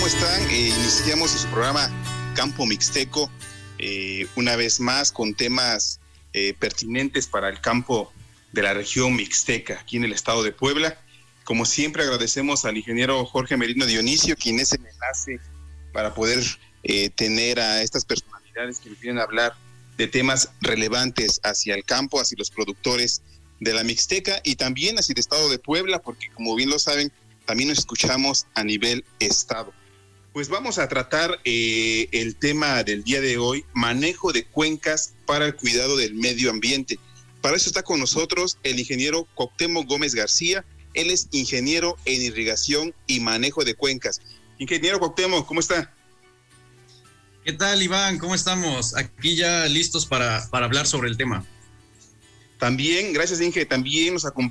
¿Cómo están? Iniciamos su programa Campo Mixteco, una vez más con temas pertinentes para el campo de la región mixteca, aquí en el estado de Puebla. Como siempre, agradecemos al ingeniero Jorge Merino Dionisio, quien es el enlace para poder tener a estas personalidades que nos vienen a hablar de temas relevantes hacia el campo, hacia los productores de la Mixteca y también hacia el estado de Puebla, porque como bien lo saben, también nos escuchamos a nivel estado. Pues vamos a tratar el tema del día de hoy, manejo de cuencas para el cuidado del medio ambiente. Para eso está con nosotros el ingeniero Cuauhtémoc Gómez García. Él es ingeniero en irrigación y manejo de cuencas. Ingeniero Cuauhtémoc, ¿cómo está? ¿Qué tal, Iván? ¿Cómo estamos? Aquí ya listos para hablar sobre el tema. También, gracias, Inge, también nos acompaña